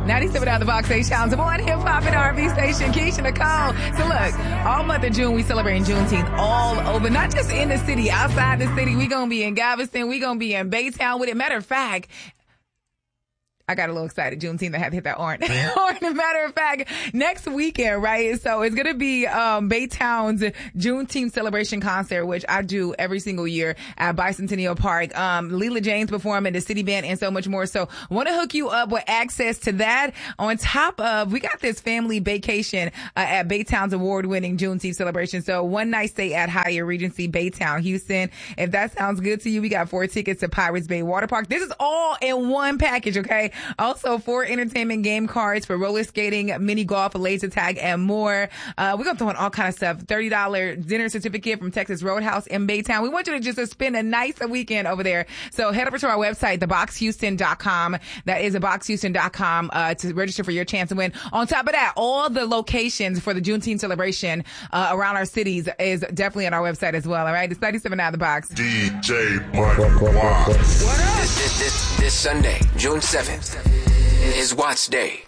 97 out of the box station. The one hip hop and R&B station, Keisha Nicole. So look, all month of June, we celebrating Juneteenth all over, not just in the city, outside the city. We gonna be in Galveston. We gonna be in Baytown with it. Matter of fact, I got a little excited. Juneteenth, I had to hit that orange. Matter of fact, next weekend, right? So it's going to be Baytown's Juneteenth celebration concert, which I do every single year at Bicentennial Park. Leela James performing, the City Band, and so much more. So want to hook you up with access to that. On top of, we got this family vacation at Baytown's award-winning Juneteenth celebration. So one night stay at Hyatt Regency Baytown, Houston. If that sounds good to you, we got 4 tickets to Pirates Bay Water Park. This is all in one package, okay? Also, 4 entertainment game cards for roller skating, mini golf, laser tag, and more. We're going to throw in all kind of stuff. $30 dinner certificate from Texas Roadhouse in Baytown. We want you to just spend a nice weekend over there. So head over to our website, theboxhouston.com. That is theboxhouston.com to register for your chance to win. On top of that, all the locations for the Juneteenth celebration around our cities is definitely on our website as well. All right, it's 97 out of the box. DJ Money Watts. This Sunday, June 7th, is Watts Day.